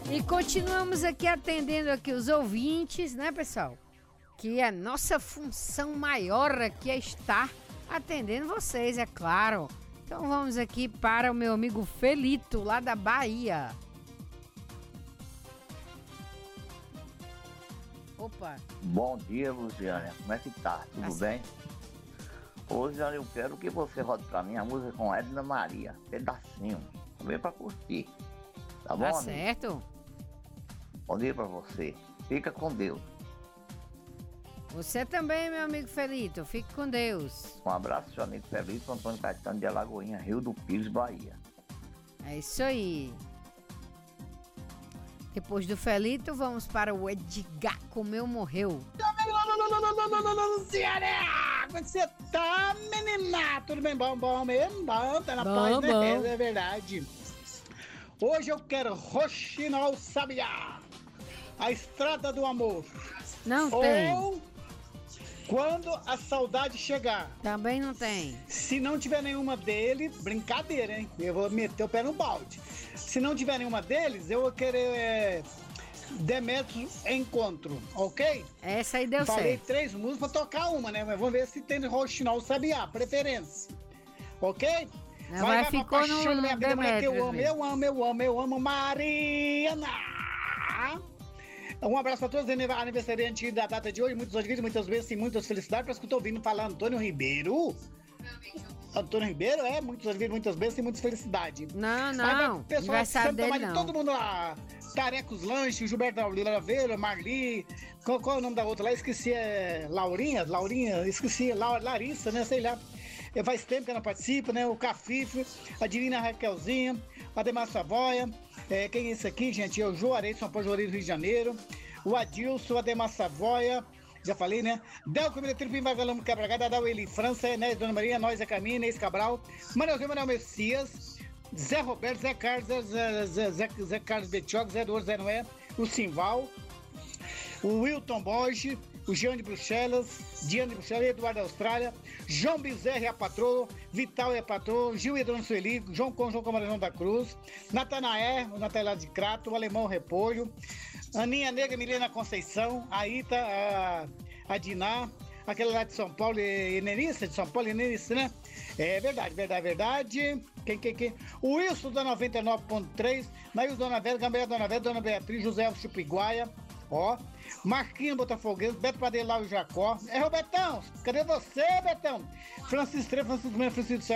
E continuamos aqui atendendo aqui os ouvintes, né, pessoal? Que a nossa função maior aqui é estar atendendo vocês, é claro. Então vamos aqui para o meu amigo Felito, lá da Bahia. Opa. Bom dia, Luciana. Como é que tá? Tudo bem? Hoje eu quero que você rode pra mim a música com Edna Maria, pedacinho. Também pra curtir. Tá bom, Tá amigo? certo. Bom dia pra você. Fica com Deus. Você também, meu amigo Felito. Fique com Deus. Um abraço, seu amigo Felito, Antônio Caetano de Alagoinha, Rio do Pires, Bahia. É isso aí. Depois do Felito, vamos para o Edgar Comeu Morreu. Luciana! Como você tá, menina? Tudo bem? Bom mesmo? Bom, tá na paz, né? Bom. É verdade. Hoje eu quero Roxinol Sabiá, a estrada do amor. Não tem. Ou Quando a Saudade Chegar. Também não tem. Se não tiver nenhuma deles, brincadeira, hein? Eu vou meter o pé no balde. Se não tiver nenhuma deles, eu vou querer Demetrius Encontro, ok? Essa aí deu Falei certo. 3 músicas pra tocar uma, né? Mas vamos ver se tem Roxinol Sabiá, preferência. Ok? Não, mas ficou paixão no da minha vida, mulher, que eu amo, Demetrius eu amo Mariana! Um abraço pra todos os aniversariantes da data de hoje, muitos alegrias, muitas bênçãos e muitas felicidades. Parece que eu tô ouvindo falar Antônio Ribeiro. Antônio Ribeiro, muitos alegrias, muitas bênçãos e muitas felicidades. Não. Pessoal, Aniversário dele não. todo mundo lá. Tarecos Lanches, Gilberto Oliveira, Marli. Qual é o nome da outra lá? Esqueci, Laurinha, esqueci, Larissa, né? Sei lá. Faz tempo que ela participa, né? O Cafife, a Divina Raquelzinha, a Ademar Savoia. Quem é esse aqui, gente? É o Juarez, São Paulo, Juarez, Rio de Janeiro. O Adilson, o Ademar Savoia. Já falei, né? Delco, Miletiro, Pim, Vagalamo, Quebra-Gada, Daueli, França, Enéas, Dona Maria, Nós, Zé Caminho, Inês Cabral, Manuelzinho, Manuel Messias, Zé Roberto, Zé Carlos, Zé Carlos Betioga, Zé Eduardo, Zé Noé, o Simval, o Wilton Borges, o Jean de Bruxelas, Diana de Bruxelas, Eduardo da Austrália, João Bezerra e a patroa, Vital e a patroa, Gil e Dona Sueli, João Camarão da Cruz, Natanaé, o Natalá de Crato, o Alemão Repolho, Aninha Negra, Milena Conceição, a Ita, a Diná, aquela lá de São Paulo, Enerista, de São Paulo, Enerista, né? É verdade. Quem? O Wilson da 99.3, Nails Dona Vera, Gambeira Dona Vera, Dona Beatriz, José Alves Chupiguaia, Marquinhos Botafoguense, Beto Padelau e Jacó. Robertão, cadê você, Betão? Francisco Francisco Céu.